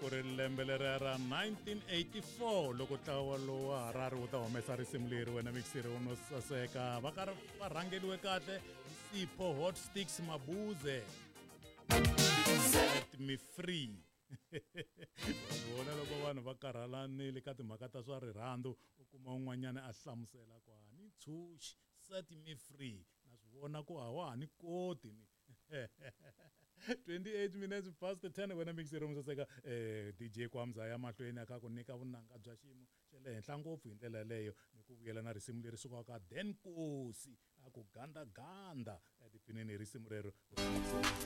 ku ri lembe leri ra 1984 loko ntlawa lowu wa Harare wu ta humesa risimu leri wena mixeri no saseka va karhi va rhangeliwe kahle hi Sipho Hot Sticks Mabuze Set Me Free vona loko vanhu va karhalanile ka timhaka ta swa rirhandzu u kuma un'wanyana a hlamusela kwani tshuxi Set Me Free na swi vona ku hawa ni koti ni 28 minutes past 10 wena mixeri musaseka DJ Kwamza ya mahlweni aka ku nyika vunanga bya xiyimo xe le henhla ngopfu hi ndlela leyo ni ku vuyela na risimu leri sukaka Den Kosi a ku ganda ganda tipinini risimu rero